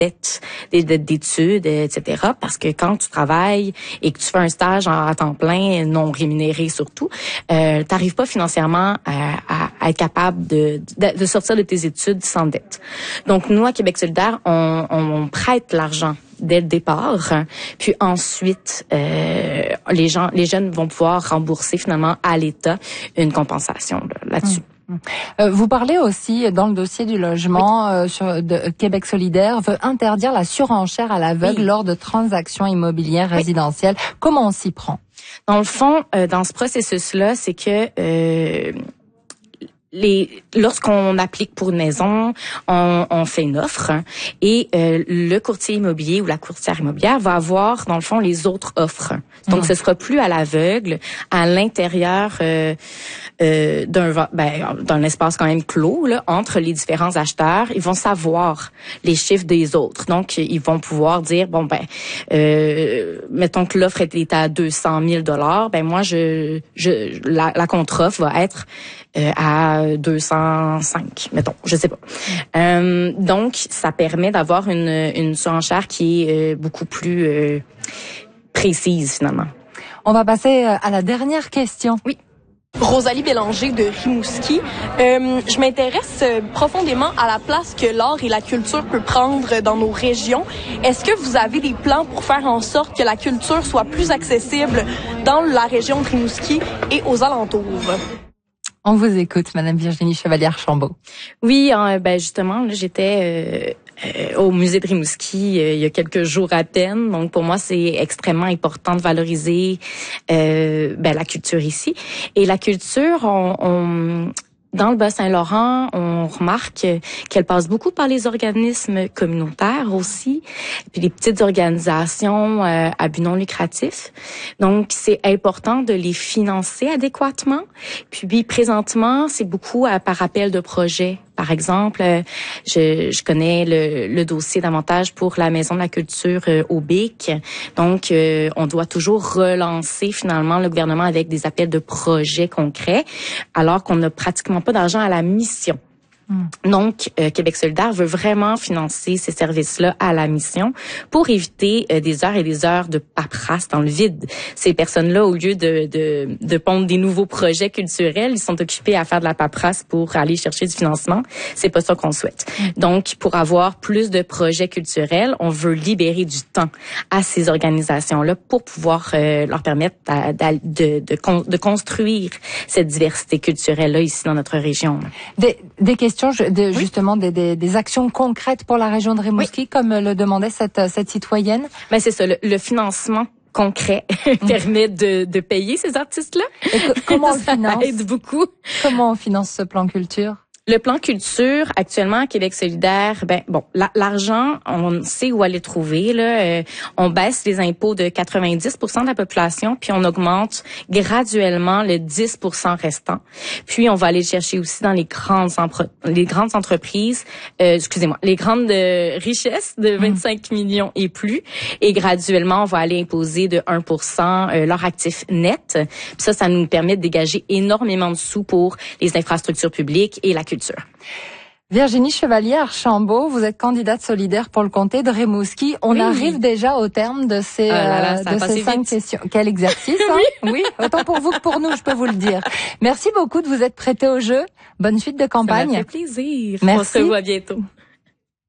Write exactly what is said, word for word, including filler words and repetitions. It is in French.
des dettes d'études, et cetera. Parce que quand tu travailles et que tu fais un stage à temps plein, non rémunéré surtout, euh, t'arrives pas financièrement à, à, à être capable de, de, de sortir de tes études sans dette. Donc nous, à Québec solidaire, on, on, on prête l'argent dès le départ, puis ensuite euh, les gens, les jeunes vont pouvoir rembourser finalement à l'État une compensation là, là-dessus. Mmh. Euh, vous parlez aussi dans le dossier du logement oui. euh, sur, de Québec solidaire veut interdire la surenchère à l'aveugle oui. lors de transactions immobilières oui. résidentielles. Comment on s'y prend? Dans le fond, euh, dans ce processus-là, c'est que euh, Les, lorsqu'on applique pour une maison, on, on fait une offre et euh, le courtier immobilier ou la courtière immobilière va avoir, dans le fond, les autres offres. Donc, mmh. ce sera plus à l'aveugle, à l'intérieur euh, euh, d'un ben, d'un espace quand même clos là, entre les différents acheteurs. Ils vont savoir les chiffres des autres. Donc, ils vont pouvoir dire, bon, ben, euh, mettons que l'offre est à deux cent mille dollars, ben moi, je, je la, la contre-offre va être Euh, à deux cent cinq, mettons, je sais pas. Euh, donc, ça permet d'avoir une, une surenchère qui est euh, beaucoup plus euh, précise, finalement. On va passer à la dernière question. Oui. Rosalie Bélanger de Rimouski. Euh, je m'intéresse profondément à la place que l'art et la culture peut prendre dans nos régions. Est-ce que vous avez des plans pour faire en sorte que la culture soit plus accessible dans la région de Rimouski et aux alentours? On vous écoute, Madame Virginie Chevalier-Archambault. Oui, euh, ben justement, là, j'étais euh, euh, au musée de Rimouski euh, il y a quelques jours à peine. Donc pour moi, c'est extrêmement important de valoriser euh, ben, la culture ici. Et la culture, on, on dans le Bas-Saint-Laurent, on remarque qu'elle passe beaucoup par les organismes communautaires aussi, puis les petites organisations euh, à but non lucratif. Donc, c'est important de les financer adéquatement. Puis, présentement, c'est beaucoup à, par appel de projet. Par exemple, je, je connais le, le dossier davantage pour la Maison de la Culture euh, au B I C. Donc, euh, on doit toujours relancer finalement le gouvernement avec des appels de projets concrets, alors qu'on n'a pratiquement pas d'argent à la mission. Donc, euh, Québec solidaire veut vraiment financer ces services-là à la mission pour éviter euh, des heures et des heures de paperasse dans le vide. Ces personnes-là, au lieu de, de, de pondre des nouveaux projets culturels, ils sont occupés à faire de la paperasse pour aller chercher du financement. C'est pas ça qu'on souhaite. Donc, pour avoir plus de projets culturels, on veut libérer du temps à ces organisations-là pour pouvoir euh, leur permettre à, de, de, de, de construire cette diversité culturelle-là ici dans notre région. Des, des questions De, oui. justement des, des, des actions concrètes pour la région de Rimouski, oui. comme le demandait cette, cette citoyenne. Ben c'est ça, le, le financement concret mmh. permet de, de payer ces artistes-là. Et que, comment on le finance? Ça aide beaucoup. Comment on finance ce plan culture? Le plan culture, actuellement, à Québec solidaire, ben bon, la, l'argent, on sait où aller le trouver. Là, euh, on baisse les impôts de quatre-vingt-dix pour cent de la population, puis on augmente graduellement le dix pour cent restant. Puis on va aller le chercher aussi dans les grandes empre- les grandes entreprises, euh, excusez-moi, les grandes euh, richesses de vingt-cinq mmh. millions et plus. Et graduellement, on va aller imposer de un pour cent euh, leur actif net. Puis ça, ça nous permet de dégager énormément de sous pour les infrastructures publiques et la culture. Virginie Chevalier-Archambault, vous êtes candidate solidaire pour le comté de Rimouski. On oui. arrive déjà au terme de ces, ah là là, euh, de ces cinq vite. questions. Quel exercice, hein? oui. oui, autant pour vous que pour nous, je peux vous le dire. Merci beaucoup de vous être prêté au jeu. Bonne suite de campagne. Ça m'a fait plaisir. Merci. On se revoit bientôt.